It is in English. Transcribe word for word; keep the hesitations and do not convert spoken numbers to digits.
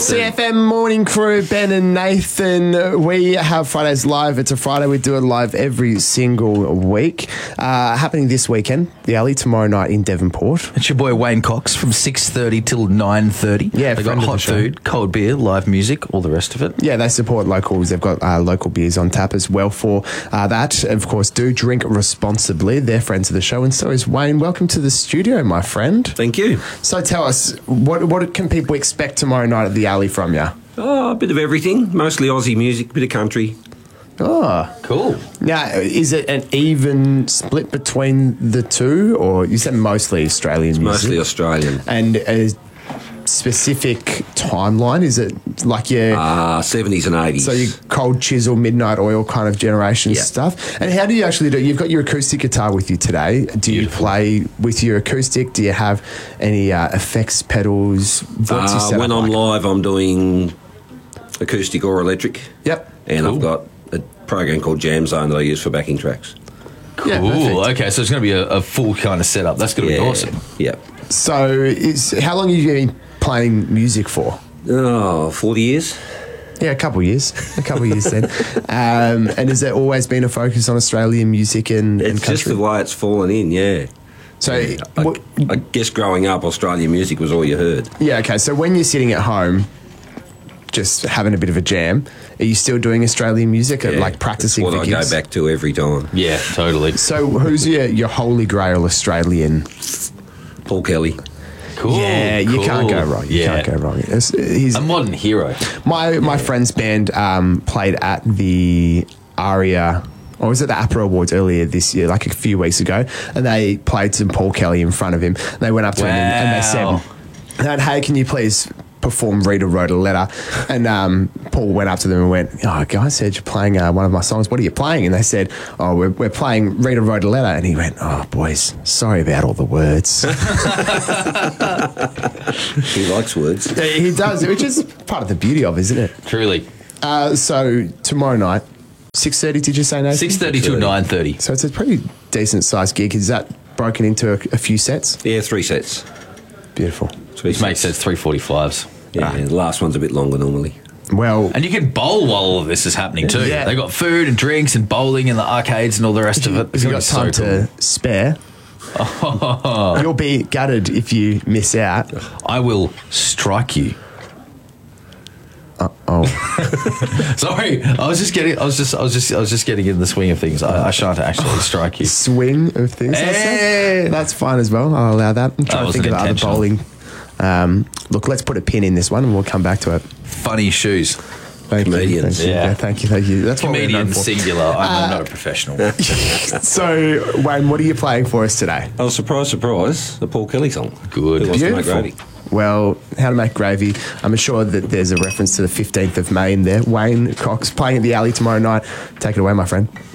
C F M Morning Crew, Ben and Nathan. We have Fridays live. It's a Friday. We do it live every single week. Uh, happening this weekend, the Alley tomorrow night in Devonport. It's your boy Wayne Cox from six thirty till nine thirty. Yeah, they got friend of the hot show. food, cold beer, live music, all the rest of it. Yeah, they support locals. They've got uh, local beers on tap as well for uh, that. Of course, do drink responsibly. They're friends of the show, and so is Wayne. Welcome to the studio, my friend. Thank you. So tell us, what what can people expect tomorrow night at the Alley from you? Oh, a bit of everything. Mostly Aussie music, a bit of country. Oh, Cool. now is it an even split between the two, or you said mostly Australian music? Mostly Australian. And a specific timeline? Is it like your Uh, seventies and eighties. so your Cold Chisel, Midnight Oil kind of generation Yeah. stuff? And how do you actually do it? You've got your acoustic guitar with you today. Do you Beautiful. play with your acoustic? Do you have any uh, effects, pedals? What's your uh, setup when I'm like? live, I'm doing acoustic or electric. Yep. And Cool. I've got a program called Jam Zone that I use for backing tracks. Cool. Yeah, perfect. Okay, so it's going to be a, a full kind of setup. That's going to yeah. be awesome. Yeah. So is, how long have you been playing music for? Oh, forty years. Yeah, a couple of years. A couple of years then. Um, and has there always been a focus on Australian music and, and It's just country? the way it's fallen in, yeah. So, I, what, I guess growing up, Australian music was all you heard. yeah, okay. So when you're sitting at home, just having a bit of a jam, are you still doing Australian music, Yeah, like practicing That's for what I gigs? go back to every time. Yeah, totally. So who's your, your holy grail Australian? Paul Kelly. Cool. yeah, you cool. can't go wrong. You yeah. can't go wrong. It's- He's, A modern hero. my my friend's band um, played at the Aria, or was it the APRA Awards earlier this year, like a few weeks ago, and they played some Paul Kelly in front of him. They went up to him and, and they Wow. said, "They went, hey, can you please perform Rita Wrote a Letter?" And um, Paul went up to them and went, "Oh, guys said you're playing uh, one of my songs. What are you playing?" And they said, "Oh, we're, we're playing Rita Wrote a Letter." And he went, "Oh, boys, sorry about all the words." He likes words. Yeah, he does, which is part of the beauty of it, isn't it? Truly. Uh, so tomorrow night, six thirty, did you say, Nathan? six thirty till nine thirty. So it's a pretty decent sized gig. Is that broken into a, a few sets? Yeah, three sets. Beautiful. Three Which makes sense, three forty-fives. Yeah, the last one's a bit longer normally. Well, And you can bowl while all of this is happening too. Yeah. They got food and drinks and bowling and the arcades and all the rest of it. if you've got It's time gonna be to spare, so you'll be gutted if you miss out. cool. I will strike you. Oh, Sorry, I was just getting. I was just. I was just. I was just getting in the swing of things. I, I shan't actually strike you. swing of things. I'd say. Hey. That's fine as well. I'll allow that. I'm trying to wasn't think of other intentional. bowling. Um, look, let's put a pin in this one and we'll come back to it. Funny shoes. Thank you. Comedians. Thank you. Yeah. Yeah, thank you. Thank you. That's what we're known Comedian for. singular. I'm, I'm not a professional. So, Wayne, what are you playing for us today? Oh, surprise, surprise, the Paul Kelly song. Good. Who wants to make Beautiful. gravy? Well, How to Make Gravy. I'm sure that there's a reference to the fifteenth of May in there. Wayne Cox playing at the Alley tomorrow night. Take it away, my friend.